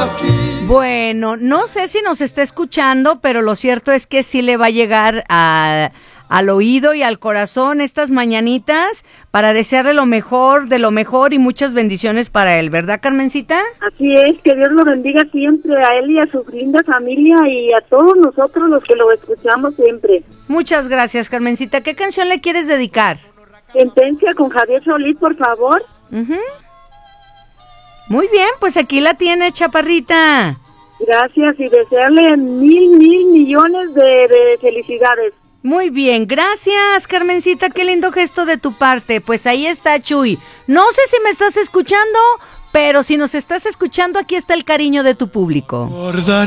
Bueno, no sé si nos está escuchando, pero lo cierto es que sí le va a llegar al oído y al corazón estas mañanitas para desearle lo mejor de lo mejor y muchas bendiciones para él, ¿verdad, Carmencita? Así es, que Dios lo bendiga siempre a él y a su linda familia y a todos nosotros los que lo escuchamos siempre. Muchas gracias, Carmencita. ¿Qué canción le quieres dedicar? Sentencia con Javier Solís, por favor. Uh-huh. Muy bien, pues aquí la tiene, chaparrita. Gracias y desearle mil millones de felicidades. Muy bien, gracias, Carmencita, qué lindo gesto de tu parte. Pues ahí está, Chuy. No sé si me estás escuchando, pero si nos estás escuchando, aquí está el cariño de tu público.